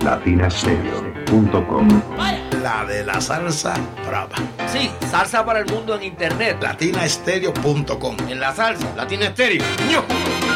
latinastereo.com. La de la salsa brava. Sí, salsa para el mundo en internet. latinastereo.com. En la salsa, Latina Estéreo. ¡Ñu!